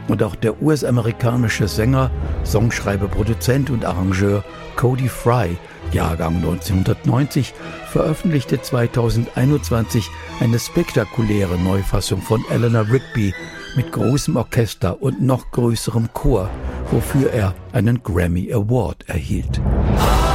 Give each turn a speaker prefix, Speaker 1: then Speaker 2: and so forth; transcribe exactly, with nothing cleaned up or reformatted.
Speaker 1: Und auch der U S-amerikanische Sänger, Songschreiber, Produzent und Arrangeur Cody Fry, Jahrgang neunzehnhundertneunzig, veröffentlichte zweitausendeinundzwanzig eine spektakuläre Neufassung von Eleanor Rigby mit großem Orchester und noch größerem Chor, wofür er einen Grammy Award erhielt.